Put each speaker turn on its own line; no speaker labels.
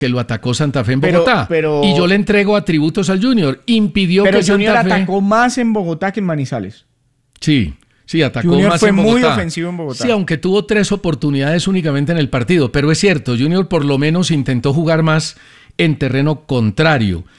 que lo atacó Santa Fe en Bogotá. Y yo le entrego atributos al Junior. Impidió que
Junior
Santa Fe...
atacó más en Bogotá que en Manizales.
Sí, atacó
Junior
más
fue
en Bogotá.
muy ofensivo en Bogotá.
Sí, aunque tuvo 3 oportunidades únicamente en el partido. Pero es cierto, Junior por lo menos intentó jugar más en terreno contrario.